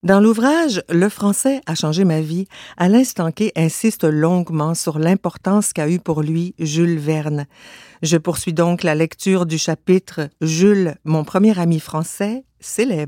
Dans l'ouvrage « Le français a changé ma vie », Alain Stanquet insiste longuement sur l'importance qu'a eue pour lui Jules Verne. Je poursuis donc la lecture du chapitre « Jules, mon premier ami français, célèbre ».